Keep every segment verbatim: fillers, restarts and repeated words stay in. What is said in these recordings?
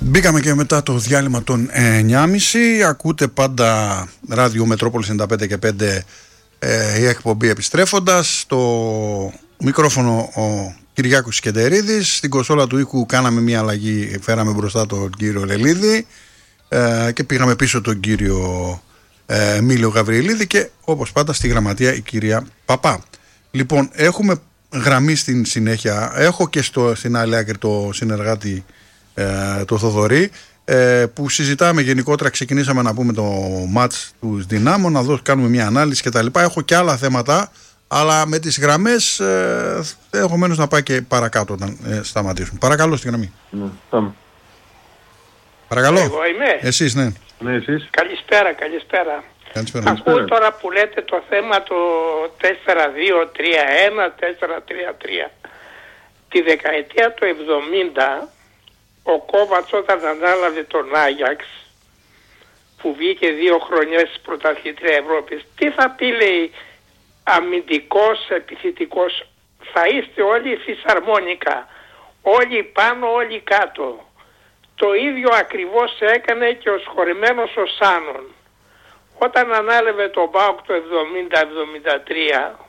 Μπήκαμε και μετά το διάλειμμα των εννιά και μισή. Ακούτε πάντα ράδιο Μετρόπολης ενενήντα πέντε και πέντε, ε, η εκπομπή Επιστρέφοντας. Στο μικρόφωνο ο Κυριάκος Σκεντερίδης. Στην κονσόλα του ήχου κάναμε μια αλλαγή. Φέραμε μπροστά τον κύριο Λελίδη ε, και πήγαμε πίσω τον κύριο ε, Μίλιο Γαβριελίδη και όπως πάντα στη γραμματεία η κυρία Παπά. Λοιπόν, έχουμε γραμμή στην συνέχεια. Έχω και στο, στην άλλη άκρη το συνεργάτη ε, το Θοδωρή, ε, που συζητάμε γενικότερα. Ξεκινήσαμε να πούμε το μάτς του Δυνάμων, να δω, κάνουμε μια ανάλυση κτλ. Έχω και άλλα θέματα, αλλά με τις γραμμές ε, έχω μένως να πάει και παρακάτω όταν ε, σταματήσουν. Παρακαλώ στη γραμμή. Ναι, πάμε. Παρακαλώ. Εγώ είμαι. Εσείς, ναι. Ναι, εσείς. Καλησπέρα, καλησπέρα. Καλησπέρα. Ακούω τώρα που λέτε το θέμα το τέσσερα δύο τρία ένα, τέσσερα τρία τρία. Τη δεκαετία του εβδομήντα ο Κόβατς όταν ανάλαβε τον Άγιαξ, που βγήκε δύο χρονιές πρωταθλήτρια Ευρώπης, τι θα πει, λέει, αμυντικός, επιθετικός, θα είστε όλοι φυσαρμόνικα, όλοι πάνω, όλοι κάτω. Το ίδιο ακριβώς έκανε και ο σχορημένος ο Σάνον. Όταν ανάλαβε το ΠΑΟΚ το εβδομήντα εβδομήντα τρία,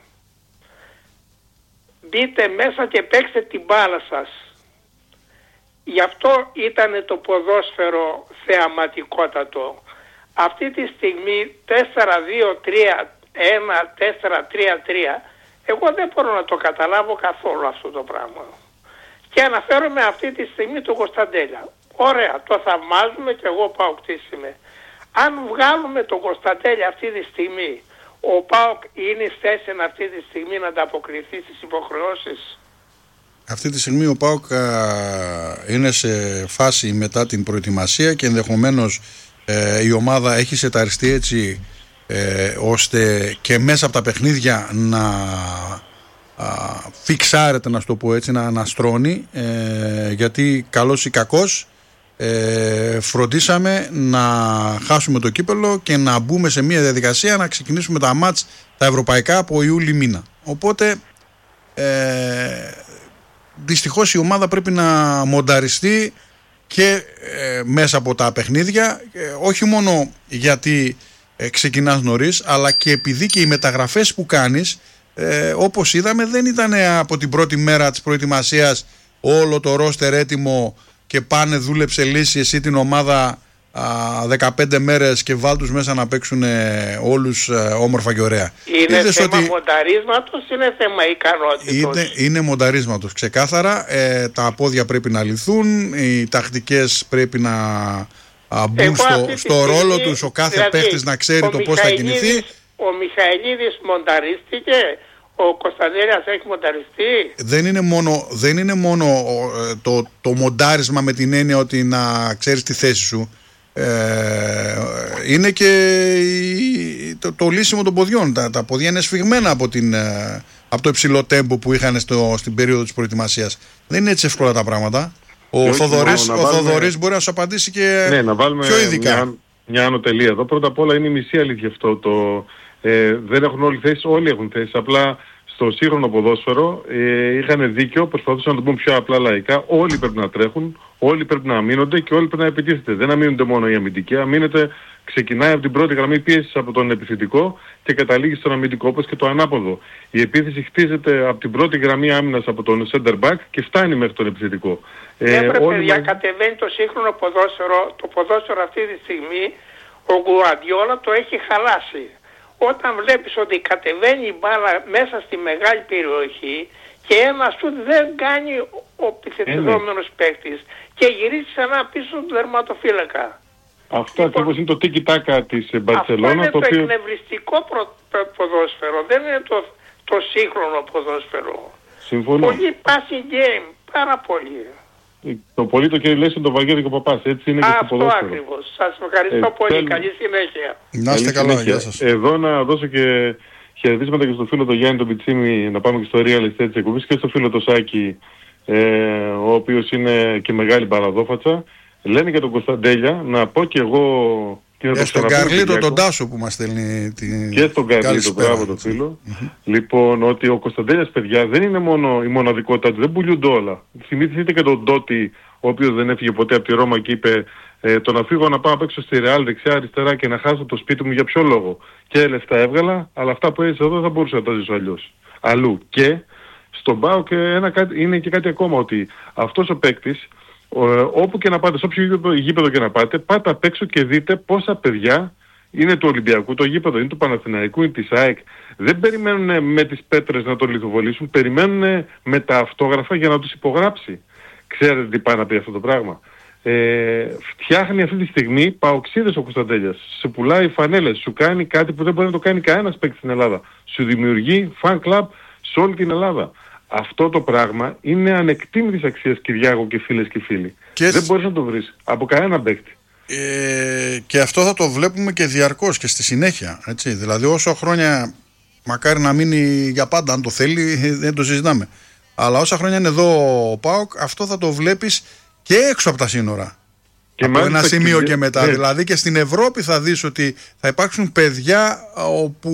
μπείτε μέσα και παίξτε την μπάλα σας. Γι' αυτό ήταν το ποδόσφαιρο θεαματικότατο. Αυτή τη στιγμή τέσσερα δύο τρία ένα, τέσσερα τρία τρία, εγώ δεν μπορώ να το καταλάβω καθόλου αυτό το πράγμα. Και αναφέρομαι αυτή τη στιγμή τον Κωνσταντέλια. Ωραία, το θαυμάζουμε και εγώ ΠΑΟΚτής είμαι. Αν βγάλουμε τον Κωνσταντέλια αυτή τη στιγμή, ο ΠΑΟΚ είναι θέση αυτή τη στιγμή να ανταποκριθεί στις υποχρεώσεις. Αυτή τη στιγμή ο ΠΑΟΚ α, είναι σε φάση μετά την προετοιμασία και ενδεχομένως ε, η ομάδα έχει σεταριστεί έτσι ε, ώστε και μέσα από τα παιχνίδια να α, φιξάρεται, να στο πω έτσι, να αναστρώνει, ε, γιατί καλός ή κακός ε, φροντίσαμε να χάσουμε το κύπελο και να μπούμε σε μια διαδικασία να ξεκινήσουμε τα μάτς τα ευρωπαϊκά από Ιούλη μήνα. Οπότε ε, δυστυχώς η ομάδα πρέπει να μονταριστεί και ε, μέσα από τα παιχνίδια, ε, όχι μόνο γιατί ε, ξεκινάς νωρίς, αλλά και επειδή και οι μεταγραφές που κάνεις, ε, όπως είδαμε, δεν ήταν από την πρώτη μέρα της προετοιμασίας όλο το ρόστερ έτοιμο και πάνε δούλεψε λύση εσύ την ομάδα α, δεκαπέντε μέρες και βάλ τους μέσα να παίξουν ε, όλους ε, όμορφα και ωραία. Είναι Είδες θέμα ότι μονταρίσματος, είναι θέμα ικανότητος. Είναι, είναι μονταρίσματος, ξεκάθαρα. Ε, τα πόδια πρέπει να λυθούν, οι τακτικές πρέπει να α, μπουν στο, στο ρόλο τους, ο κάθε δηλαδή, παίχτης να ξέρει το πώς θα κινηθεί. Ο Μιχαηλίδης μονταρίστηκε, ο Κωνσταντέλιας έχει μονταριστεί. Δεν είναι μόνο, δεν είναι μόνο το, το μοντάρισμα με την έννοια ότι να ξέρεις τη θέση σου. Ε, είναι και η, το, το λύσιμο των ποδιών. Τα, τα ποδιά είναι σφιγμένα από, την, από το υψηλό τέμπο που είχαν στο, στην περίοδο της προετοιμασίας. Δεν είναι έτσι εύκολα τα πράγματα. Ο Θοδωρής, ο βάλουμε... Θοδωρής μπορεί να σου απαντήσει και ναι, να βάλουμε πιο ειδικά. Μια, μια άνω τελεία εδώ. Πρώτα απ' όλα είναι η μισή αλήθεια αυτό. Το, ε, δεν έχουν όλοι θέσεις, όλοι έχουν θέσεις. Απλά στο σύγχρονο ποδόσφαιρο ε, είχαν δίκιο, προσπαθούσαν να το πούμε πιο απλά λαϊκά. Όλοι πρέπει να τρέχουν, όλοι πρέπει να αμήνονται και όλοι πρέπει να επιτίθεται. Δεν αμήνονται μόνο οι αμυντικοί, αμήνεται, ξεκινάει από την πρώτη γραμμή πίεσης από τον επιθετικό και καταλήγει στον αμυντικό, όπως και το ανάποδο. Η επίθεση χτίζεται από την πρώτη γραμμή άμυνας από τον center back και φτάνει μέχρι τον επιθετικό. Ναι, ε, βρε παιδιά, με... κατεβαίνει το σύγχρονο ποδόσφαιρο. Το ποδόσφαιρο αυτή τη στιγμή ο Γκουαρδιόλα το έχει χαλάσει. Όταν βλέπεις ότι κατεβαίνει η μπάλα μέσα στη μεγάλη περιοχή και ένα σουτ δεν κάνει ο επιθετικόμενος ε, παίκτης και γυρίζει ξανά πίσω του δερματοφύλακα. Αυτό λοιπόν, ακριβώς είναι το τίκι-τάκα της Μπαρσελόνα. Αυτό είναι το, το οποίο... εκνευριστικό προ, προ, ποδόσφαιρο, δεν είναι το, το σύγχρονο ποδόσφαιρο. Συμφωνώ. Πολύ passing game, πάρα πολύ. Το πολύ το κερδίσει τον Βαγγέλη και ο Παπάς. Έτσι είναι και στο ποδόσφαιρο. Αυτό ακριβώς. Σας ευχαριστώ ε, πολύ. Θέλ... Καλή συνέχεια. Να είστε καλά. Γεια σας. Εδώ να δώσω και χαιρετίσματα και στο φίλο το Γιάννη τον Πιτσίμη, να πάμε και στο Real Estate της εκπομπής, και στο φίλο το Σάκη, ε, ο οποίος είναι και μεγάλη παραδόφατσα. Λένε για τον Κωνσταντέλια, να πω και εγώ... Και, και στον Καρλίτο τον Τάσο που μας στέλνει την... Και στον Καρλίτο, μπράβο το φίλο. Mm-hmm. Λοιπόν, ότι ο Κωνσταντέλιας, παιδιά, δεν είναι μόνο η μοναδικότητα του, δεν πουλούνται όλα. Θυμηθείτε και τον Ντότι, ο οποίος δεν έφυγε ποτέ από τη Ρώμα και είπε ε, το να φύγω να πάω να παίξω στη Ρεάλ δεξιά αριστερά και να χάσω το σπίτι μου για ποιο λόγο. Και λεφτά έβγαλα, αλλά αυτά που έζησα εδώ θα μπορούσα να τα ζήσω αλλιώς. Αλλού. Και στον ΠΑΟΚ είναι και κάτι ακόμα, ότι αυτός ο παίκτης, όπου και να πάτε, σε όποιο γήπεδο και να πάτε, πάτε απ' έξω και δείτε πόσα παιδιά είναι του Ολυμπιακού, το γήπεδο είναι του Παναθηναϊκού, είναι της ΑΕΚ. Δεν περιμένουν με τις πέτρες να το λιθοβολήσουν, περιμένουν με τα αυτόγραφα για να τους υπογράψει. Ξέρετε τι πάει να πει αυτό το πράγμα. Ε, φτιάχνει αυτή τη στιγμή παοξίδες ο Κωνσταντέλιας. Σου πουλάει φανέλες, σου κάνει κάτι που δεν μπορεί να το κάνει κανένας παίκτης στην Ελλάδα. Σου δημιουργεί fan club σε όλη την Ελλάδα. Αυτό το πράγμα είναι ανεκτήμητης αξίας, Κυριάκο και φίλες και φίλοι. Και δεν μπορείς να το βρεις από κανένα παίκτη. Ε, και αυτό θα το βλέπουμε και διαρκώς και στη συνέχεια. Έτσι. Δηλαδή όσο χρόνια, μακάρι να μείνει για πάντα, αν το θέλει, δεν το συζητάμε. Αλλά όσα χρόνια είναι εδώ ο ΠΑΟΚ, αυτό θα το βλέπεις και έξω από τα σύνορα. Και από ένα σημείο και, και μετά. Ναι. Δηλαδή και στην Ευρώπη θα δεις ότι θα υπάρξουν παιδιά όπου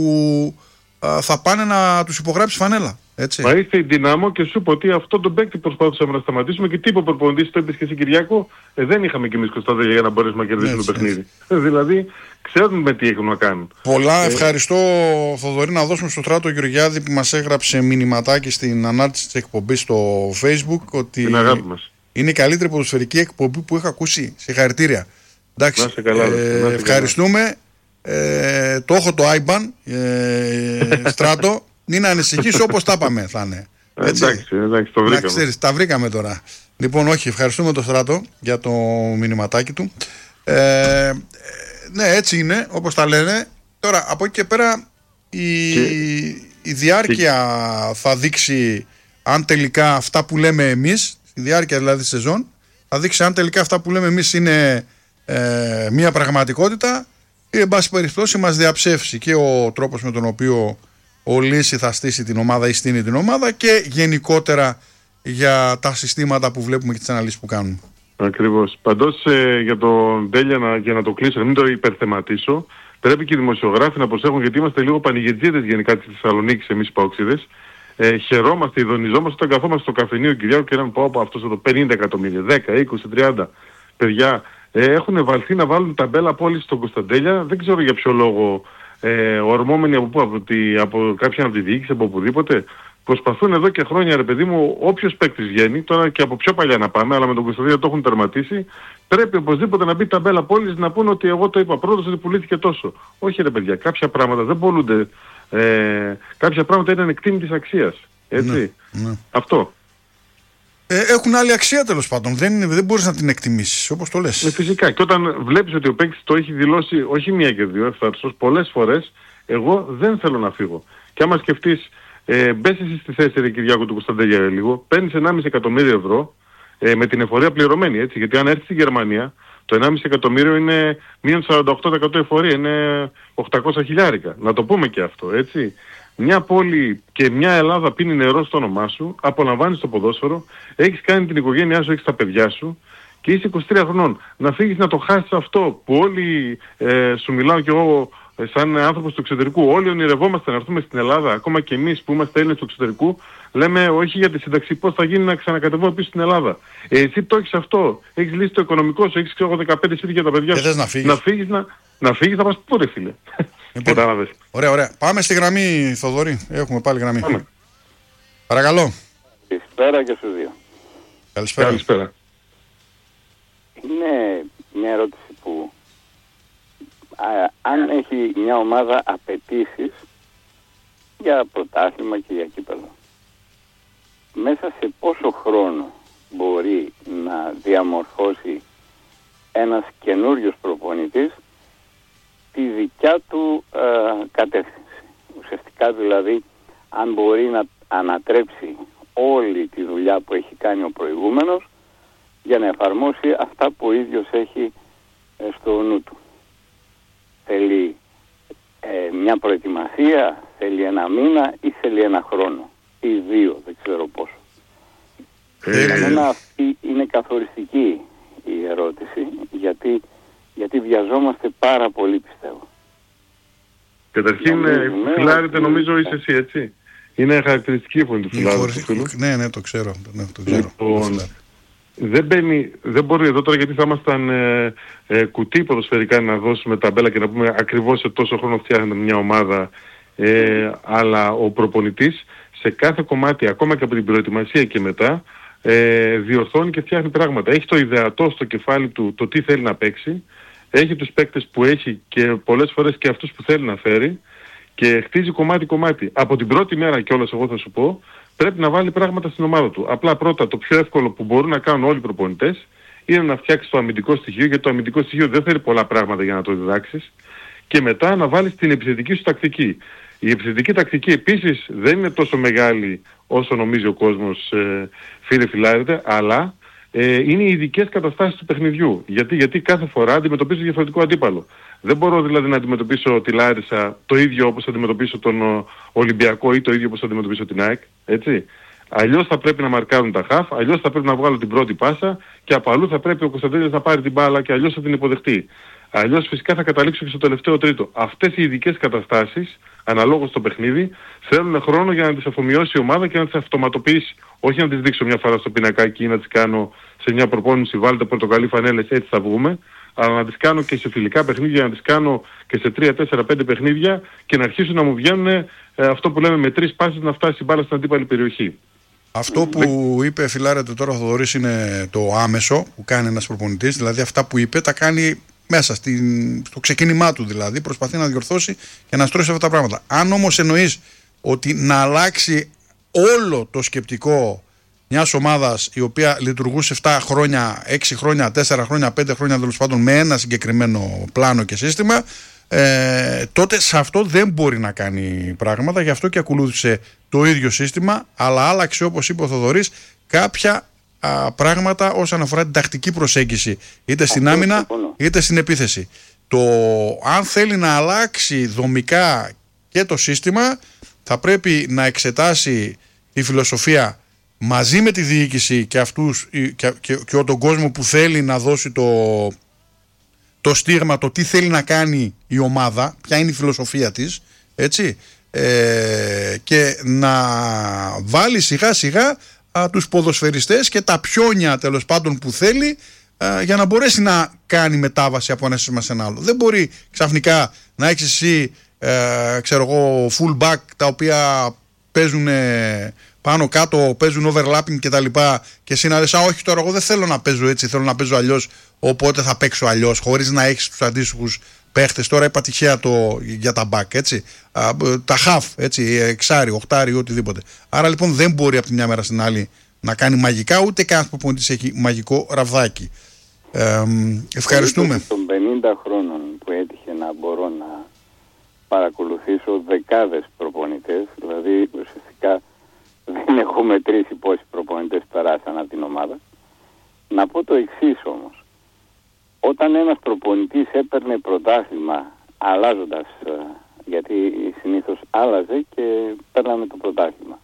α, θα πάνε να τους υπογράψει φανέλα. Έτσι. Μα ήρθε η Δυνάμω και σου πω ότι αυτό τον παίκτη προσπάθησαμε να σταματήσουμε και τι είπε ο προπονητής, το είπες και εσύ Κυριάκο, ε, δεν είχαμε κι εμείς Κωνσταντέλια για να μπορέσουμε να κερδίσουμε το παιχνίδι. Δηλαδή ξέρουμε με τι έχουν να κάνουν. Πολλά ε, ευχαριστώ Θοδωρή, να δώσουμε στο Στράτο Γεωργιάδη που μας έγραψε μηνυματάκι στην ανάρτηση της εκπομπής στο Facebook ότι την αγάπη μας. Είναι η καλύτερη ποδοσφαιρική εκπομπή που είχα ακούσει. Συγχαρητήρια. Εντάξει, να σε καλά, ε, να σε ευχαριστούμε. Καλά. Ε, το έχω το άιμπαν ε, Στράτο. Μην ανησυχείς, όπως τα είπαμε θα είναι. Έτσι. Εντάξει, εντάξει, το βρήκαμε. Ξέρεις, τα βρήκαμε τώρα. Λοιπόν, όχι, ευχαριστούμε τον Στράτο για το μηνυματάκι του. Ε, ναι, έτσι είναι, όπως τα λένε. Τώρα, από εκεί και πέρα, η, και... η διάρκεια και... θα δείξει αν τελικά αυτά που λέμε εμείς, η διάρκεια δηλαδή της σεζόν, θα δείξει αν τελικά αυτά που λέμε εμείς είναι ε, μια πραγματικότητα ή εν πάση περιπτώσει μας διαψεύσει και ο τρόπος με τον οποίο ο Λύση θα στήσει την ομάδα ή στείνει την ομάδα και γενικότερα για τα συστήματα που βλέπουμε και τις αναλύσεις που κάνουμε. Ακριβώς. Παντός ε, για τον Τέλια να, για να το κλείσω, να μην το υπερθεματίσω, πρέπει και οι δημοσιογράφοι να προσέχουν γιατί είμαστε λίγο πανηγετζίδες γενικά της Θεσσαλονίκης εμείς οι Παοξίδες. Ε, χαιρόμαστε, ειδονιζόμαστε όταν καθόμαστε στο καφενείο Κυριάκου και έναν πω από αυτός εδώ πενήντα εκατομμύρια, δέκα, είκοσι, τριάντα παιδιά ε, έχουν βαλθεί να βάλουν ταμπέλα πόλης στον Κωνσταντέλια, δεν ξέρω για ποιο λόγο. Ε, ορμόμενοι από πού, από, τη, από κάποιον από τη διοίκηση, από οπουδήποτε, προσπαθούν εδώ και χρόνια, ρε παιδί μου, όποιος παίκτης βγαίνει, τώρα και από πιο παλιά να πάμε, αλλά με τον Κωνσταντέλια το έχουν τερματίσει, πρέπει οπωσδήποτε να μπει ταμπέλα πόλης να πούνε ότι εγώ το είπα πρώτος ότι πουλήθηκε τόσο. Όχι ρε παιδιά, κάποια πράγματα δεν πολλούνται, ε, κάποια πράγματα είναι ανεκτήμητης αξίας. Έτσι. Ναι, ναι. Αυτό. Ε, έχουν άλλη αξία τέλος πάντων. Δεν, δεν μπορείς να την εκτιμήσεις, όπως το λες. Ε, φυσικά. Και όταν βλέπεις ότι ο παίκτης το έχει δηλώσει όχι μία και δύο, ευθαρσώς, πολλές φορές, εγώ δεν θέλω να φύγω. Και άμα σκεφτείς, ε, μπες εσύ στη θέση ρε Κυριάκου του Κωνσταντέλια λίγο, παίρνεις ενάμιση εκατομμύριο ευρώ ε, με την εφορία πληρωμένη, έτσι. Γιατί αν έρθεις στη Γερμανία, το ενάμιση εκατομμύριο είναι μείον σαράντα οκτώ τοις εκατό εφορία, είναι οκτακόσια χιλιάρικα. Να το πούμε και αυτό, έτσι. Μια πόλη και μια Ελλάδα πίνει νερό στο όνομά σου, απολαμβάνεις το ποδόσφαιρο, έχεις κάνει την οικογένειά σου, έχεις τα παιδιά σου και είσαι είκοσι τρία χρονών. Να φύγεις να το χάσεις αυτό που όλοι, ε, σου μιλάω κι εγώ ε, σαν άνθρωπος του εξωτερικού, όλοι ονειρευόμαστε να έρθουμε στην Ελλάδα, ακόμα και εμείς που είμαστε Έλληνες του εξωτερικού, λέμε όχι για τη σύνταξη, πώς θα γίνει να ξανακατεβώ πίσω στην Ελλάδα. Ε, εσύ το έχεις αυτό, έχεις λύσει το οικονομικό σου, έχεις ξέρω δεκαπέντε σπίτια για τα παιδιά σου. Να φύγεις. Να φύγεις να, να, φύγεις, να πας πού ρε φίλε. Λοιπόν, ωραία, ωραία. Πάμε στη γραμμή, Θοδωρή. Έχουμε πάλι γραμμή. Πάμε. Παρακαλώ. Καλησπέρα και στους δύο. Καλησπέρα. Καλησπέρα. Είναι μια ερώτηση που α, αν έχει μια ομάδα απαιτήσεις για πρωτάθλημα και για κύπελλο, μέσα σε πόσο χρόνο μπορεί να διαμορφώσει ένας καινούριος προπονητής τη δικιά του ε, κατεύθυνση. Ουσιαστικά δηλαδή αν μπορεί να ανατρέψει όλη τη δουλειά που έχει κάνει ο προηγούμενος για να εφαρμόσει αυτά που ο ίδιος έχει ε, στο νου του. Θέλει ε, μια προετοιμασία, θέλει ένα μήνα ή θέλει ένα χρόνο ή δύο, δεν ξέρω πόσο. Ε, Για μένα αυτή είναι καθοριστική η ερώτηση, γιατί γιατί βιαζόμαστε πάρα πολύ, πιστεύω. Καταρχήν, φιλάρετε νομίζω είσαι εσύ, έτσι. Είναι χαρακτηριστική που είναι του φιλάρου. Ναι, ναι, το ξέρω. Ναι, το ξέρω. Λοιπόν, δεν μπαίνει, δεν μπορεί εδώ τώρα, γιατί θα ήμασταν ε, ε, κουτί ποδοσφαιρικά να δώσουμε ταμπέλα και να πούμε ακριβώς σε τόσο χρόνο φτιάχνεται μια ομάδα, ε, αλλά ο προπονητής σε κάθε κομμάτι, ακόμα και από την προετοιμασία και μετά, ε, διορθώνει και φτιάχνει πράγματα. Έχει το ιδεατό στο κεφάλι του το τι θέλει να παίξει, έχει τους παίκτες που έχει και πολλές φορές και αυτούς που θέλει να φέρει και χτίζει κομμάτι-κομμάτι. Από την πρώτη μέρα κιόλας, εγώ θα σου πω, πρέπει να βάλει πράγματα στην ομάδα του. Απλά πρώτα, το πιο εύκολο που μπορούν να κάνουν όλοι οι προπονητές είναι να φτιάξει το αμυντικό στοιχείο, γιατί το αμυντικό στοιχείο δεν θέλει πολλά πράγματα για να το διδάξεις, και μετά να βάλεις την επιθετική σου τακτική. Η επιθετική τακτική επίσης δεν είναι τόσο μεγάλη όσο νομίζει ο κόσμος, ε, φίλε Φιλάρετε, αλλά ε, είναι οι ειδικές καταστάσεις του παιχνιδιού. Γιατί, γιατί κάθε φορά αντιμετωπίζω διαφορετικό αντίπαλο. Δεν μπορώ δηλαδή να αντιμετωπίσω τη Λάρισα το ίδιο όπως αντιμετωπίσω τον Ολυμπιακό ή το ίδιο όπως αντιμετωπίσω την ΑΕΚ. Έτσι. Αλλιώς θα πρέπει να μαρκάρουν τα χαφ, αλλιώς θα πρέπει να βγάλω την πρώτη πάσα και από αλλού θα πρέπει ο Κωνσταντέλιας να πάρει την μπάλα και αλλιώς θα την υποδεχτεί. Αλλιώς φυσικά θα καταλήξω και στο τελευταίο τρίτο. Αυτές οι ειδικές καταστάσεις, αναλόγως στο παιχνίδι, θέλουν χρόνο για να τις αφομοιώσει η ομάδα και να τις αυτοματοποιήσει. Όχι να τις δείξω μια φορά στο πινακάκι ή να τις κάνω σε μια προπόνηση, βάλτε πορτοκαλί φανέλες, έτσι θα βγούμε, αλλά να τις κάνω και σε φιλικά παιχνίδια, να τις κάνω και σε τρία, τέσσερα, πέντε παιχνίδια και να αρχίσουν να μου βγαίνουν ε, αυτό που λέμε με τρεις πάσεις να φτάσει η μπάλα στην αντίπαλη περιοχή. Αυτό που είπε, Φιλάρετε, τώρα ο Θοδωρής είναι το άμεσο που κάνει ένας προπονητής, δηλαδή αυτά που είπε τα κάνει μέσα στην, στο ξεκίνημά του, δηλαδή προσπαθεί να διορθώσει και να στρώσει αυτά τα πράγματα. Αν όμως εννοείς ότι να αλλάξει όλο το σκεπτικό μιας ομάδας η οποία λειτουργούσε επτά χρόνια, έξι χρόνια, τέσσερα χρόνια, πέντε χρόνια τέλος πάντων με ένα συγκεκριμένο πλάνο και σύστημα, ε, τότε σε αυτό δεν μπορεί να κάνει πράγματα. Γι' αυτό και ακολούθησε το ίδιο σύστημα, αλλά άλλαξε, όπως είπε ο Θοδωρής, κάποια α, πράγματα όσον αφορά την τακτική προσέγγιση, είτε στην αυτό άμυνα είτε στην επίθεση. Το αν θέλει να αλλάξει δομικά και το σύστημα, θα πρέπει να εξετάσει τη φιλοσοφία μαζί με τη διοίκηση και, αυτούς, και, και, και τον κόσμο που θέλει να δώσει το, το στίγμα, το τι θέλει να κάνει η ομάδα, ποια είναι η φιλοσοφία της, έτσι, ε, και να βάλει σιγά σιγά α, τους ποδοσφαιριστές και τα πιόνια τέλος πάντων που θέλει, α, για να μπορέσει να κάνει μετάβαση από ένα σύστημα σε ένα άλλο. Δεν μπορεί ξαφνικά να έχεις εσύ ε, ξέρω εγώ full back τα οποία παίζουν πάνω κάτω, παίζουν overlapping και τα λοιπά και εσύ να λες, α όχι τώρα εγώ δεν θέλω να παίζω έτσι, θέλω να παίζω αλλιώς, οπότε θα παίξω αλλιώς, χωρίς να έχεις τους αντίστοιχους παίχτες. Τώρα είπα τυχαία το, για τα back, έτσι, α, τα half, έτσι, εξάρι, οχτάρι, οτιδήποτε. Άρα λοιπόν δεν μπορεί από τη μια μέρα στην άλλη να κάνει μαγικά, ούτε κανένας προπονητής έχει μαγικό ραβδάκι. Ε, ευχαριστούμε. Των πενήντα χρόνων που έτυχε να μπορώ να παρακολουθήσω δεκάδες προπονητές, δηλαδή ουσιαστικά δεν έχω μετρήσει πόσοι προπονητές περάσαν από την ομάδα. Να πω το εξής όμως. Όταν ένας προπονητής έπαιρνε πρωτάθλημα αλλάζοντας, γιατί συνήθως άλλαζε και παίρναμε το πρωτάθλημα,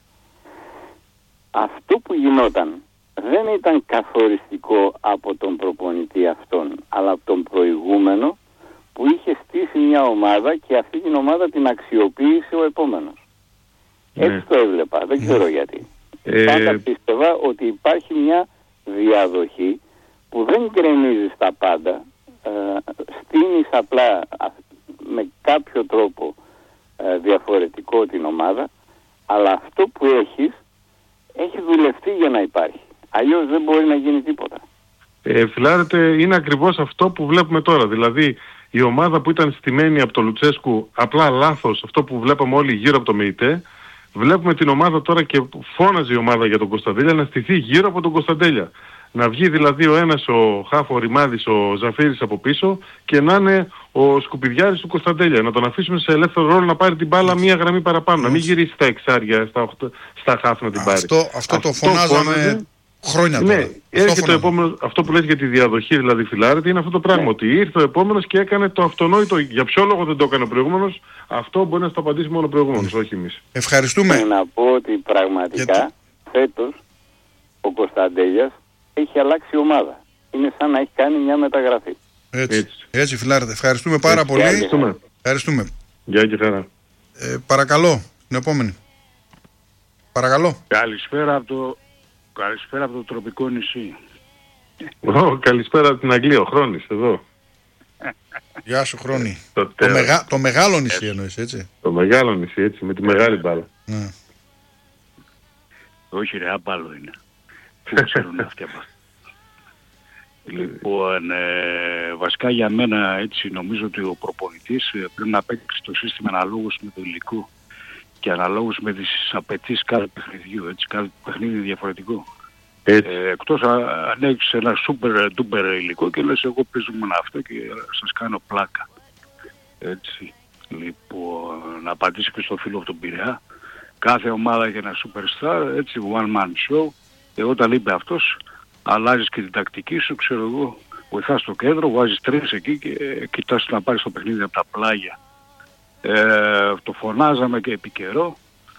αυτό που γινόταν δεν ήταν καθοριστικό από τον προπονητή αυτόν, αλλά από τον προηγούμενο που είχε στήσει μια ομάδα και αυτή την ομάδα την αξιοποίησε ο επόμενος. Ναι. Έτσι το έβλεπα, δεν ξέρω ναι. γιατί. Ε... Πάντα πίστευα ότι υπάρχει μια διαδοχή που δεν γκρεμίζεις τα πάντα, ε, στείνεις απλά με κάποιο τρόπο ε, διαφορετικό την ομάδα, αλλά αυτό που έχεις έχει δουλευτεί για να υπάρχει. Αλλιώς δεν μπορεί να γίνει τίποτα. Ε, Φιλάρετε, είναι ακριβώς αυτό που βλέπουμε τώρα. Δηλαδή η ομάδα που ήταν στημένη από τον Λουτσέσκου, απλά λάθος, αυτό που βλέπαμε όλοι γύρω από το ΜΕΙΤΕ, βλέπουμε την ομάδα τώρα και φώναζε η ομάδα για τον Κωνσταντέλια να στηθεί γύρω από τον Κωνσταντέλια. Να βγει δηλαδή ο ένας ο Χάφο, ο Ρημάδης, ο Ζαφύρης από πίσω και να είναι ο Σκουπιδιάρης του Κωνσταντέλια. Να τον αφήσουμε σε ελεύθερο ρόλο να πάρει την μπάλα μία γραμμή παραπάνω. Να μην γυρίσει στα εξάρια, στα, στα χάφ να την πάρει. Αυτό, αυτό, αυτό το φωνάζαμε φώναζε, χρόνια τώρα. Ναι, έρχεται το επόμενο, αυτό που λες για τη διαδοχή δηλαδή, Φιλάρετε, είναι αυτό το πράγμα. Ναι. Ότι ήρθε ο επόμενος και έκανε το αυτονόητο. Για ποιο λόγο δεν το έκανε ο προηγούμενος, αυτό μπορεί να στο απαντήσει μόνο ο προηγούμενος, όχι εμείς. Ευχαριστούμε. Και να πω ότι πραγματικά γιατί... φέτος ο Κωνσταντέλιας έχει αλλάξει ομάδα. Είναι σαν να έχει κάνει μια μεταγραφή. Έτσι, έτσι, έτσι Φιλάρετε. Ευχαριστούμε πάρα έτσι, πολύ. Ευχαριστούμε. Ευχαριστούμε. Γεια και χαρά. Ε, παρακαλώ, την επόμενη. Παρακαλώ. Καλησπέρα από το, καλησπέρα από το τροπικό νησί. Oh, καλησπέρα από την Αγγλία, ο Χρόνης εδώ. Γεια σου Χρόνη. Το, το, μεγα, το μεγάλο νησί εννοείς, έτσι. Το μεγάλο νησί, έτσι, με τη μεγάλη μπάλα. Ναι. Όχι ρε, άμπαλο είναι. Πού ξέρουν αυτοί από. Λοιπόν, ε, βασικά για μένα έτσι νομίζω ότι ο προπονητής πρέπει να παίξει το σύστημα αναλόγως με το υλικό και αναλόγως με τις απαιτήσεις κάθε παιχνιδιού, έτσι, κάθε παιχνίδι διαφορετικό. Ε, εκτός αν έχεις ένα super duper υλικό και λες εγώ παίζουμε αυτό και σας κάνω πλάκα. Έτσι. Λοιπόν, να απαντήσω και στο φίλο από τον Πειραιά. Κάθε ομάδα έχει ένα superstar, έτσι, one man show. Και όταν είπε αυτός, αλλάζεις και την τακτική σου, ξέρω εγώ, βοηθάς στο κέντρο, βάζεις τρεις εκεί και κοιτάς να πάρεις το παιχνίδι από τα πλάγια. Ε, το φωνάζαμε και επί καιρό,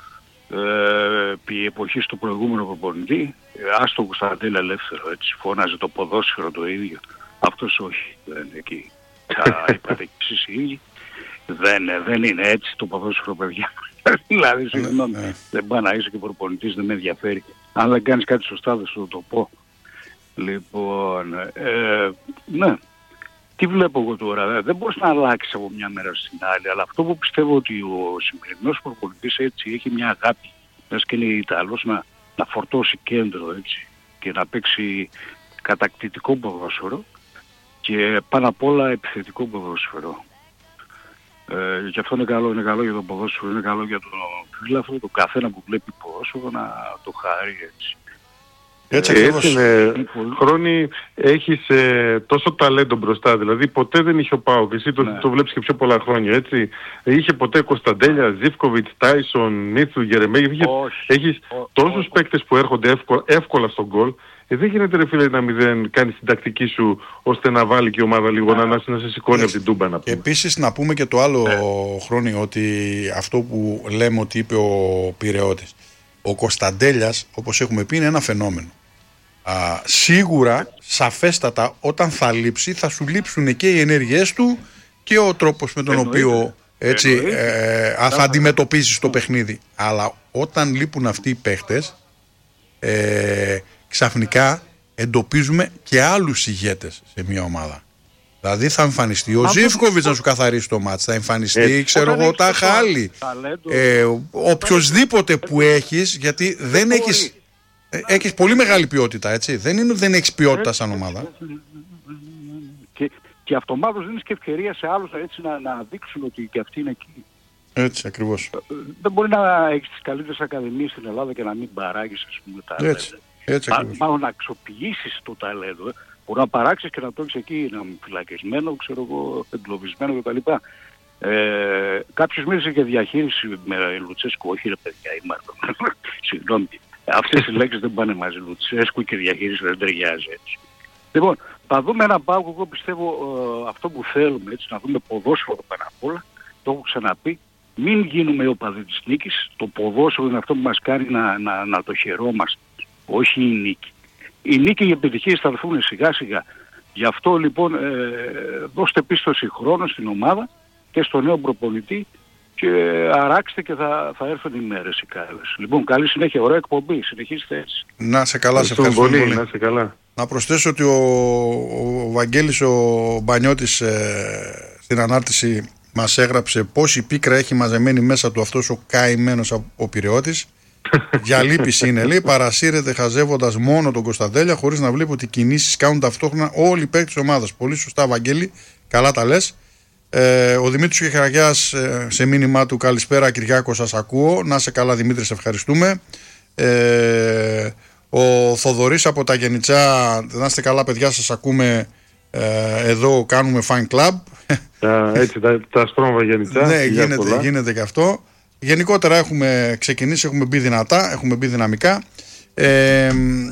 ε, επί εποχής του προηγούμενου προπονητή, ε, άστο τον Κωνσταντέλη ελεύθερο, έτσι, φώναζε το ποδόσφαιρο το ίδιο. Αυτός όχι, δεν είναι εκεί. Τα είπατε και εσείς οι ίδιοι. Δεν, δεν είναι έτσι το ποδόσφαιρο, παιδιά. Δηλαδή, συγγνώμη, δεν πάει να είσαι και προπονητής, δεν με ενδιαφέρει. Αν δεν κάνεις κάτι σωστά, δεν σου το πω. Λοιπόν, ε, ναι. Τι βλέπω εγώ τώρα, δεν μπορείς να αλλάξεις από μια μέρα στην άλλη, αλλά αυτό που πιστεύω ότι ο σημερινός προπονητής έτσι έχει μια αγάπη, μιας και είναι Ιταλός, να, να φορτώσει κέντρο έτσι και να παίξει κατακτητικό ποδόσφαιρο και πάνω απ' όλα επιθετικό ποδόσφαιρο. Ε, και αυτό είναι καλό, είναι καλό για το ποδόσφαιρο, είναι καλό για τον φίλαθρο, τον καθένα που βλέπει ποδόσφαιρο να το χαρεί έτσι. Έτσι, ε, έτσι είναι. Χρόνη, έχεις ε, τόσο ταλέντο μπροστά, δηλαδή ποτέ δεν είχε ο ΠΑΟΚ, εσύ το, ναι. το βλέπεις και πιο πολλά χρόνια, έτσι. Είχε ποτέ Κωνσταντέλια, Ζίβκοβιτς, Τάισον, Νίτσου, Γερεμέγεφ, έχεις ό, τόσους ό, παίκτες που έρχονται εύκολα, εύκολα στον γκολ. Ε, δεν γίνεται ρε φίλε να μην δεν κάνεις την τακτική σου ώστε να βάλει και η ομάδα λίγο να, να, να σε σηκώνει από την τούμπα να πούμε. Επίσης να πούμε και το άλλο ε. Χρόνη, ότι αυτό που λέμε ότι είπε ο Πειραιώτης, ο Κωνσταντέλιας όπως έχουμε πει είναι ένα φαινόμενο. Α, σίγουρα, σαφέστατα, όταν θα λείψει θα σου λείψουν και οι ενέργειές του και ο τρόπος με τον Εννοείται. οποίο έτσι, ε, θα αντιμετωπίσεις το παιχνίδι. Αλλά όταν λείπουν αυτοί οι παίχτες, ε, ξαφνικά εντοπίζουμε και άλλους ηγέτες σε μια ομάδα. Δηλαδή θα εμφανιστεί ο Ζίβκοβιτς να σου καθαρίσει το μάτς, θα εμφανιστεί ε, ξέρω εγώ τα Χάλι, ε, οποιοσδήποτε που έχεις, γιατί δεν έχεις... Έχεις πολύ μεγάλη ποιότητα, έτσι. Δεν είναι ότι δεν έχεις ποιότητα σαν ομάδα. Και, και αυτομάτως δίνεις και ευκαιρία σε άλλους έτσι, να, να δείξουν ότι και αυτοί είναι εκεί. Έτσι, ακριβώς. Δεν μπορεί να έχεις τις καλύτερες ακαδημίες στην Ελλάδα και να μην παράγεις, ας πούμε, τα έτσι, έτσι ακριβώς. Μάλλον να αξιοποιήσεις το ταλέντο. Ε. Μπορεί να παράξεις και να το έχεις εκεί, να είναι φυλακισμένο, ξέρω εγώ, εγκλωβισμένο κτλ. Ε, κάποιος μίλησε για διαχείριση με Λουτσέσκου, όχι ρε παιδιά, είμαι συγγνώμη. Αυτές οι λέξεις δεν πάνε μαζί, Λουτσέσκου και διαχείριση δεν ταιριάζει έτσι. Λοιπόν, θα δούμε ένα ΠΑΟΚ, εγώ πιστεύω ε, αυτό που θέλουμε, έτσι, να δούμε ποδόσφαιρο πάνω απ' όλα, το έχω ξαναπεί, μην γίνουμε οπαδοί της νίκης, το ποδόσφαιρο είναι αυτό που μας κάνει να, να, να το χαιρόμαστε, όχι η νίκη. Η νίκη και οι επιτυχίες θα έρθουν σιγά σιγά. Γι' αυτό λοιπόν ε, δώστε πίστοση χρόνο στην ομάδα και στο νέο προπονητή, και αράξτε και θα, θα έρθουν οι μέρες οι κάλες. Λοιπόν, καλή συνέχεια, ωραία εκπομπή, συνεχίστε έτσι. Να σε καλά, σε ευχαριστώ πολύ. πολύ. Να σε καλά. Να προσθέσω ότι ο, ο Βαγγέλης ο Μπανιώτης ε, στην ανάρτηση μας έγραψε πόση πίκρα έχει μαζεμένη μέσα του αυτός ο καημένος ο Πειραιώτης. Για λύπηση είναι, λέει, παρασύρεται χαζεύοντας μόνο τον Κωνσταντέλια χωρίς να βλέπει ότι οι κινήσεις κάνουν ταυτόχρονα όλοι οι παίκτες της ομάδας. Πολύ σωστά, Βαγγέλη, καλά τα λες. Ε, ο Δημήτρης Κεχαραγιάς ε, σε μήνυμά του, καλησπέρα Κυριάκο, σας ακούω. Να σε καλά Δημήτρη, σε ευχαριστούμε. Ε, ο Θοδωρής από τα Γενιτσά, να είστε καλά παιδιά, σας ακούμε. Ε, εδώ κάνουμε fan club. Α, έτσι τα, τα στρώμα Γενιτσά. Ναι, γίνεται, γίνεται και αυτό. Γενικότερα έχουμε ξεκινήσει, έχουμε μπει δυνατά, έχουμε μπει δυναμικά. Ε,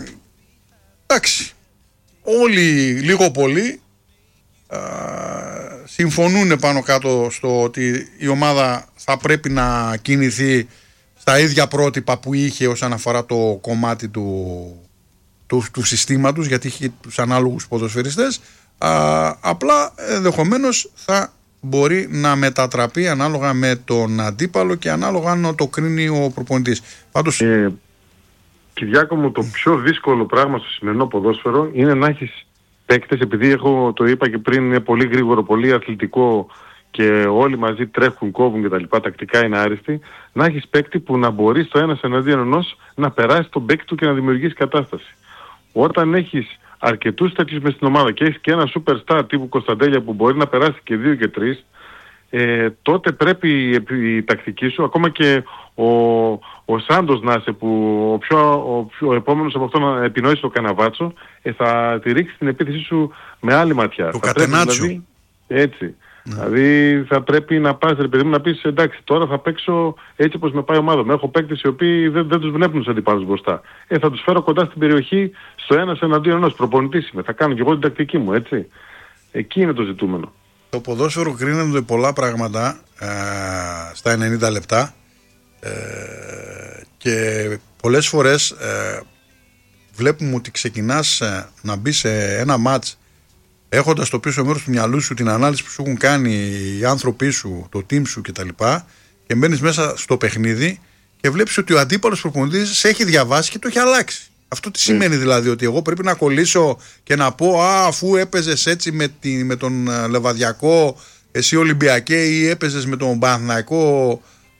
εντάξει, όλοι λίγο πολύ α, συμφωνούν πάνω κάτω στο ότι η ομάδα θα πρέπει να κινηθεί στα ίδια πρότυπα που είχε όσον αφορά το κομμάτι του, του, του συστήματος, γιατί είχε τους ανάλογους ποδοσφαιριστές. Α, απλά ενδεχομένως θα μπορεί να μετατραπεί ανάλογα με τον αντίπαλο και ανάλογα αν το κρίνει ο προπονητής. Πάντως... Ε, Κυριάκο μου, το πιο δύσκολο πράγμα στο σημερινό ποδόσφαιρο είναι να έχεις παίκτες, επειδή έχω, το είπα και πριν, είναι πολύ γρήγορο, πολύ αθλητικό και όλοι μαζί τρέχουν, κόβουν κτλ. Τακτικά είναι άριστοι. Να έχεις παίκτη που να μπορεί στο ένας εναντίον ενός να περάσει τον παίκτη του και να δημιουργήσει κατάσταση. Όταν έχεις αρκετούς τέτοιους μες στην ομάδα και έχεις και ένα superstar τύπου Κωνσταντέλια που μπορεί να περάσει και δύο και τρεις, ε, τότε πρέπει η, η τακτική σου, ακόμα και ο, ο Σάντος να είσαι, που ο, πιο, ο, πιο, ο επόμενος από αυτό να επινοήσει το Καναβάτσο, ε, θα τη ρίξει την επίθεση σου με άλλη ματιά. Το θα Κατενάτσιο. Δηλαδή, έτσι. Ναι. Δηλαδή θα πρέπει να πας, ρε παιδί μου, να πεις εντάξει, τώρα θα παίξω έτσι όπως με πάει η ομάδα μου. Έχω παίκτες οι οποίοι δεν, δεν τους βλέπουν τους αντιπάλους μπροστά. Ε, θα τους φέρω κοντά στην περιοχή στο ένας εναντίον ενός. Προπονητής είμαι. Θα κάνω και εγώ την τακτική μου, έτσι. Εκεί είναι το ζητούμενο. Το ποδόσφαιρο κρίνονται πολλά πράγματα ε, στα ενενήντα λεπτά ε, και πολλές φορές ε, βλέπουμε ότι ξεκινάς ε, να μπει σε ένα μάτς έχοντας στο πίσω μέρος του μυαλού σου την ανάλυση που σου έχουν κάνει οι άνθρωποι σου, το team σου κτλ. Και μπαίνεις μέσα στο παιχνίδι και βλέπεις ότι ο αντίπαλος προπονητής σε έχει διαβάσει και το έχει αλλάξει. Αυτό τι σημαίνει δηλαδή? Ότι εγώ πρέπει να κολλήσω και να πω α, αφού έπαιζες έτσι με, τη, με τον Λεβαδιακό, εσύ Ολυμπιακέ, ή έπαιζες με τον Παναθηναϊκό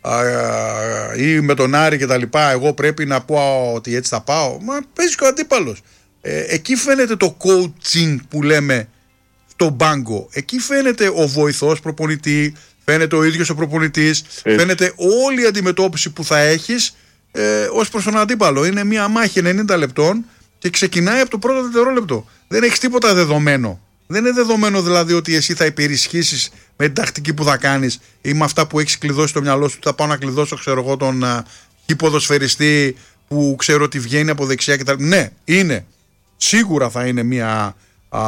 ή με τον Άρη κτλ. Εγώ πρέπει να πω ότι έτσι θα πάω. Μα παίζει και ο αντίπαλος. Ε, εκεί φαίνεται το coaching που λέμε στο μπάγκο. Εκεί φαίνεται ο βοηθός προπονητή, φαίνεται ο ίδιος ο προπονητής, έτσι. Φαίνεται όλη η αντιμετώπιση που θα έχεις ε, ως προς τον αντίπαλο. Είναι μια μάχη ενενήντα λεπτών και ξεκινάει από το πρώτο δευτερόλεπτο. Δεν έχεις τίποτα δεδομένο. Δεν είναι δεδομένο δηλαδή ότι εσύ θα υπερισχύσεις με την τακτική που θα κάνεις ή με αυτά που έχεις κλειδώσει στο μυαλό σου. Θα πάω να κλειδώσω, ξέρω εγώ, τον uh, ποδοσφαιριστή που ξέρω ότι βγαίνει από δεξιά κτλ. Ναι, είναι. Σίγουρα θα είναι μια α,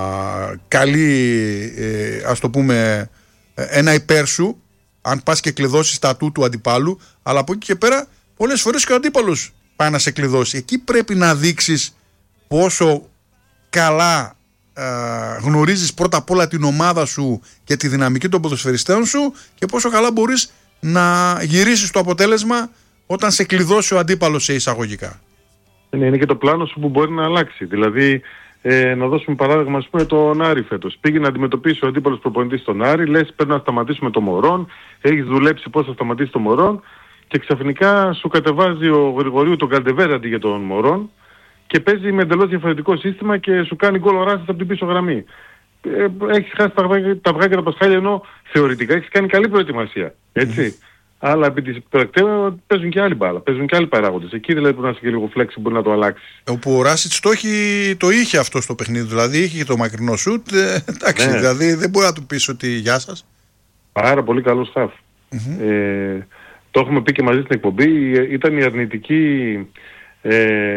καλή, ε, ας το πούμε, ένα υπέρ σου αν πας και κλειδώσεις τα του του αντιπάλου, αλλά από εκεί και πέρα πολλές φορές και ο αντίπαλος πάει να σε κλειδώσει. Εκεί πρέπει να δείξεις πόσο καλά α, γνωρίζεις πρώτα απ' όλα την ομάδα σου και τη δυναμική των ποδοσφαιριστών σου και πόσο καλά μπορείς να γυρίσεις το αποτέλεσμα όταν σε κλειδώσει ο αντίπαλος σε εισαγωγικά. Είναι, είναι και το πλάνο σου που μπορεί να αλλάξει. Δηλαδή, ε, να δώσουμε παράδειγμα, ας πούμε, τον Άρη φέτος. Πήγε να αντιμετωπίσει ο αντίπαλος προπονητής τον Άρη, λες πρέπει να σταματήσουμε το Μωρόν, έχεις δουλέψει πώς θα σταματήσει το Μωρόν και ξαφνικά σου κατεβάζει ο Γρηγορίου τον Καλτεβέρα αντί για τον Μωρόν και παίζει με εντελώς διαφορετικό σύστημα και σου κάνει γκολ ο Ράσης από την πίσω γραμμή. Ε, έχεις χάσει τα αυγά, τα αυγά και τα πασχάλια, ενώ θεωρητικά έχεις κάνει καλή προετοιμασία. Έτσι. Mm. Αλλά επί της πρακτέας παίζουν και άλλοι μπάλα, παίζουν και άλλοι παράγοντες. Εκεί δηλαδή που να είσαι και λίγο flexible να το αλλάξεις. Όπου ο Ράσιτς το, το είχε αυτό στο παιχνίδι, δηλαδή είχε και το μακρινό σουτ. Ε, εντάξει, ναι. Δηλαδή δεν μπορεί να του πεις ότι γεια σας. Πάρα πολύ καλό σταφ. Mm-hmm. Ε, το έχουμε πει και μαζί στην εκπομπή. Ήταν η αρνητική ε,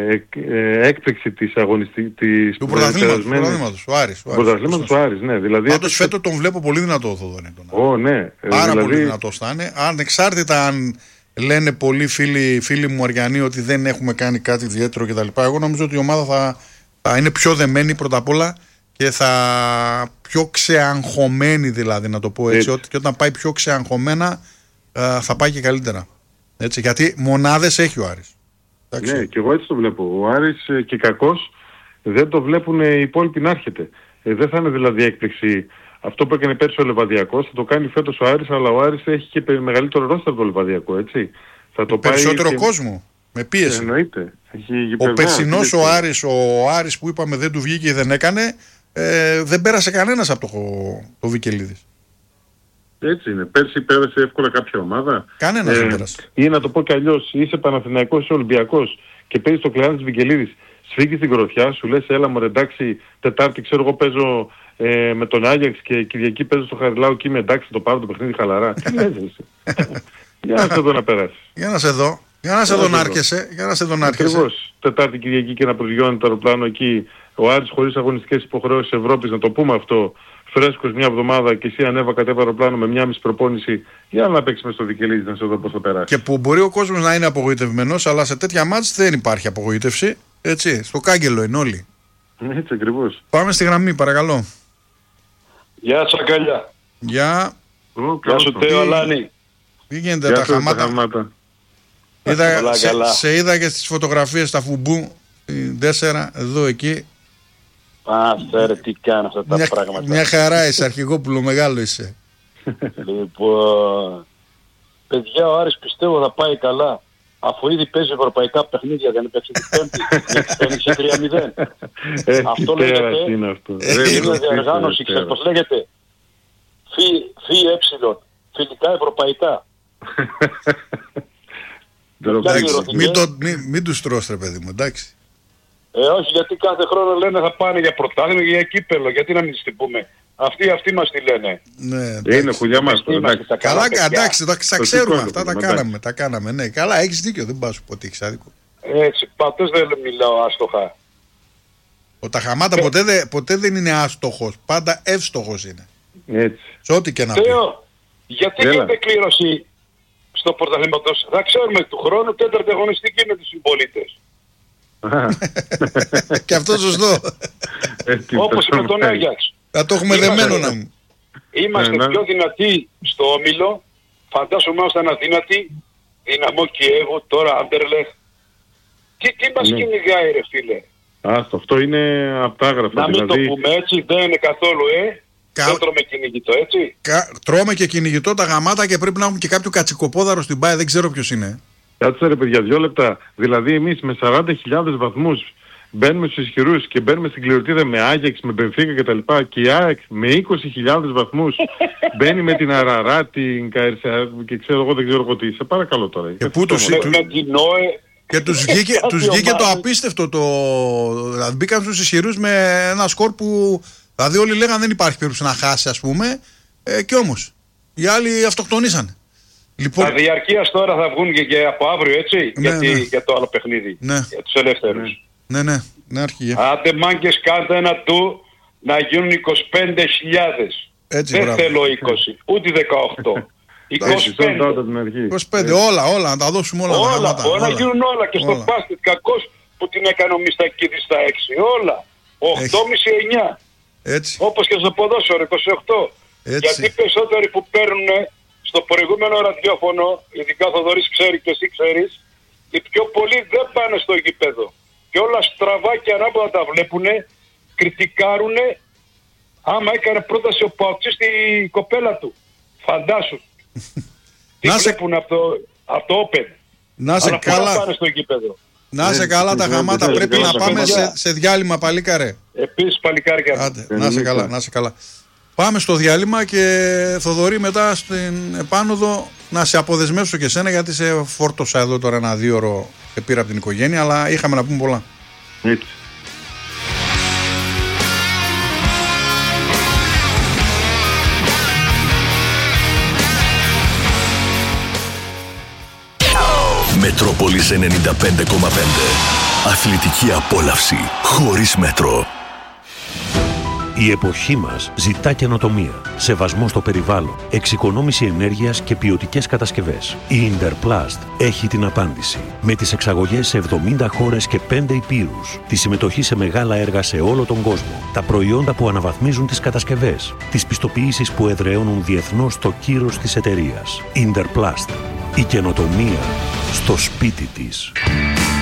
ε, έκπληξη της αγωνιστικής του πρωταθλήματος, ο Άρης. Του πρωταθλήματος του Άρης, ναι. Δηλαδή, πάντως έπαιξε... φέτος τον βλέπω πολύ δυνατό ο Θοδωρή. Ω, ναι. Πάρα δηλαδή... πολύ δυνατός θα είναι. Ανεξάρτητα αν λένε πολλοί φίλοι, φίλοι μου Αριανοί ότι δεν έχουμε κάνει κάτι ιδιαίτερο κτλ. Εγώ νομίζω ότι η ομάδα θα, θα είναι πιο δεμένη πρώτα απ' όλα και θα πιο ξεαγχωμένη, δηλαδή να το πω έτσι. έτσι. Ότι, και όταν πάει πιο ξεαγχωμένα θα πάει και καλύτερα. Έτσι, γιατί μονάδες έχει ο Άρης. Ναι, και εγώ έτσι το βλέπω. Ο Άρης ε, και κακός δεν το βλέπουν οι υπόλοιποι να έρχεται. Ε, δεν θα είναι δηλαδή έκπληξη αυτό που έκανε πέρσι ο Λεβαδιακός, θα το κάνει φέτος ο Άρης, αλλά ο Άρης έχει και μεγαλύτερο ρόστερ από το Λεβαδιακό, έτσι. Θα το περισσότερο πάει κόσμο, και... με πίεση. Ε, εννοείται. Έχει ο περσινός ο Άρης, ο Άρης που είπαμε δεν του βγήκε ή δεν έκανε, ε, δεν πέρασε κανένας από το, το Βικελίδης. Έτσι είναι. Πέρσι πέρασε εύκολα κάποια ομάδα. Κανένας ε, δεν πέρασε. Ή να το πω κι αλλιώς, είσαι Παναθηναϊκός, είσαι Ολυμπιακός και παίζεις το κλειάδι της Βικελίδης. Σφίγγεις την γροθιά σου, λες έλα μωρέ εντάξει, Τετάρτη ξέρω εγώ παίζω ε, με τον Άγιαξ και Κυριακή παίζω στο Χαριλάου και είμαι εντάξει, το πάρω το παιχνίδι χαλαρά. Τι λες εσύ. Για να σε δω να περάσεις. Για να σε δω. Για να σε δω να έρχεσαι. Για να σε δω να έρχεσαι. Ακριβώς. Τετάρτη Κυριακή και να προσγειώνει το αεροπλάνο εκεί. Ο Άρης χωρίς αγωνιστικές υποχρεώσεις Ευρώπης, να το πούμε αυτό. Φρέσκος μια εβδομάδα και εσύ ανέβα κατέβα αεροπλάνο με μια μισή προπόνηση για να παίξεις μες στο Βικελίδη να σε δω πώς θα περάσει. Και που μπορεί ο κόσμος να είναι απογοητευμένος, αλλά σε τέτοια μάτς δεν υπάρχει απογοήτευση. Έτσι, στο κάγκελο είναι όλοι. Έτσι ακριβώς. Πάμε στη γραμμή, παρακαλώ. Γεια σας, Αγκαλιά. Γεια. Γεια σου, Τέο Αλάνη. Τι γίνεται τα χαμάτα. Είδα, σε, σε είδα και στις φωτογραφίες στα Φουμπού τέσσερα, εδώ εκεί. Α, φέρε, τι κάνει αυτά τα μια, πράγματα. Μια χαρά είσαι, Αρχηγόπουλο, μεγάλο είσαι. Λοιπόν, παιδιά, ο Άρης πιστεύω θα πάει καλά. Αφού ήδη παίζει ευρωπαϊκά παιχνίδια, δεν έπαιξε την Πέμπτη, έπαιξε τρία μηδέν. Αυτό λέγεται, είναι αυτό. Είναι διαργάνωση, ξέρετε πώς λέγεται. Φι έψιλον, φιλικά ευρωπαϊκά. Μην, το, μην, μην τους τρως, ρε παιδί μου, εντάξει. Ε, όχι, γιατί κάθε χρόνο λένε θα πάνε για πρωτάθλημα και για κύπελλο. Γιατί να μην τις την πούμε. Αυτοί, αυτοί μας τη λένε. Ναι, είναι χουλιά μας. Καλά, καλά εντάξει, τα ξέρουμε αυτά, τα κάναμε, τα κάναμε. Ναι, καλά, έχεις δίκιο, δεν πάω σου πω ότι έχεις άδικο. Έτσι, πατές δεν μιλάω άστοχα. Ο Ταχαμάτα ποτέ, δε, ποτέ δεν είναι άστοχος, πάντα εύστοχος είναι. Έτσι. Σε ό,τι και να πει. Θεό, γιατί γίνεται κλήρωση στο πρωταθλήματος. Θα ξέρουμε του χρόνου τέταρτη αγωνιστική με τους συμπολίτες. Και αυτό σωστό. Όπως με τον Άγιαξ. Θα το έχουμε δεμένο να μου. Είμαστε πιο δυνατοί στο όμιλο. Φαντάσου ήμασταν αδύνατοι. Δυναμό Κιέβου, τώρα Άντερλεχ. Τι, τι μας κυνηγάει ρε φίλε. Άστο, αυτό είναι απτάγραφο. Να μην δηλαδή... το πούμε έτσι, δεν είναι καθόλου ε. Κα... Δεν τρώμε κυνηγητό, έτσι. Κα... Τρώμε και κυνηγητό τα γαμάτα και πρέπει να έχουμε και κάποιο κατσικοπόδαρο στην Πάη, δεν ξέρω ποιος είναι. Κάτσε ρε παιδιά, δυο λεπτά. Δηλαδή εμείς με σαράντα χιλιάδες βαθμούς μπαίνουμε στους ισχυρούς και μπαίνουμε στην κληρωτίδα με Άγιαξ, με Μπενφίκα κτλ. Και η ΑΕΚ με είκοσι χιλιάδες βαθμούς μπαίνει με την Αραρά, την Καερσιά και ξέρω εγώ δεν ξέρω εγώ τι. Σε παρακαλώ τώρα. Και πού τους με, με την ΝΟΕ. Και τους βγήκε, τους βγήκε το απίστευτο. Το... Δηλαδή μπήκαν στους ισχυρούς με ένα σκορ που δηλαδή όλοι λέγανε δεν υπάρχει περίπτωση να χάσει ας πούμε. Ε, και όμως οι άλλοι αυτοκτονήσανε. Λοιπόν... Τα διαρκείας τώρα θα βγουν και, και από αύριο έτσι, ναι, γιατί, ναι. για το άλλο παιχνίδι, ναι. για τους ελεύθερους. Ναι, ναι, ναι, αρχηγέ. Άντε μάγκες κάντε ένα του να γίνουν είκοσι πέντε χιλιάδες. Δεν μπράβο. θέλω είκοσι, ούτε δεκαοκτώ. είκοσι πέντε. είκοσι πέντε, όλα, όλα, να τα δώσουμε όλα. Όλα, όλα, όλα, να γίνουν όλα και στο μπάσκετ. Κακός που την έκανε ο Μιστακίδης στα έξι, όλα. οκτώ κόμμα πέντε εννιά. Έτσι. Όπως και στο ποδόσφαιρο, είκοσι οκτώ. Έτσι. Γιατί περισσότεροι που παίρνουν στο προηγούμενο ραδιόφωνο, ειδικά ο Θοδωρής ξέρει και εσύ ξέρεις, οι πιο πολλοί δεν πάνε στο γήπεδο. Και όλα στραβά και ανάποδα τα βλέπουνε, κριτικάρουνε, άμα έκανε πρόταση ο Παοξής στη κοπέλα του. Φαντάσου. Τι να βλέπουν σε... από, το, από το Open. Να σε καλά. Να πάνε στο γήπεδο. Να σε καλά τα γαμάτα, πρέπει να πάμε σε, σε διάλειμμα παλικάρε. Επίσης παλικάρια. Άντε, να σε καλά, να σε καλά. Πάμε στο διάλειμμα και Θοδωρή μετά στην επάνωδο να σε αποδεσμεύσω και σένα γιατί σε φόρτωσα εδώ τώρα ένα δύο ώρο και πήρα από την οικογένεια αλλά είχαμε να πούμε πολλά. Έτσι. Μετρόπολης ενενήντα πέντε κόμμα πέντε. Αθλητική απόλαυση χωρίς μέτρο. Η εποχή μας ζητά καινοτομία, σεβασμό στο περιβάλλον, εξοικονόμηση ενέργειας και ποιοτικές κατασκευές. Η Interplast έχει την απάντηση. Με τις εξαγωγές σε εβδομήντα χώρες και πέντε υπήρους, τη συμμετοχή σε μεγάλα έργα σε όλο τον κόσμο, τα προϊόντα που αναβαθμίζουν τις κατασκευές, τις πιστοποιήσεις που εδραιώνουν διεθνώς το κύρος της εταιρείας. Interplast. Η καινοτομία στο σπίτι της.